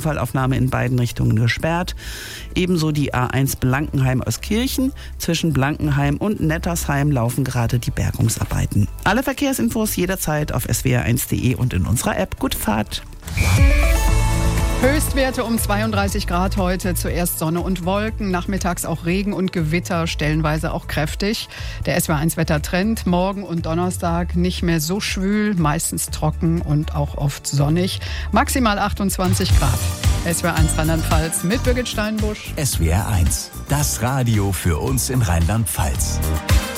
Unfallaufnahme in beiden Richtungen gesperrt. Ebenso die A1 Blankenheim-Euskirchen. Zwischen Blankenheim und Nettersheim laufen gerade die Bergungsarbeiten. Alle Verkehrsinfos jederzeit auf swr1.de und in unserer App. Gute Fahrt! Höchstwerte um 32 Grad heute, zuerst Sonne und Wolken, nachmittags auch Regen und Gewitter, stellenweise auch kräftig. Der SWR1-Wettertrend, morgen und Donnerstag nicht mehr so schwül, meistens trocken und auch oft sonnig. Maximal 28 Grad. SWR1 Rheinland-Pfalz mit Birgit Steinbusch. SWR1, das Radio für uns in Rheinland-Pfalz.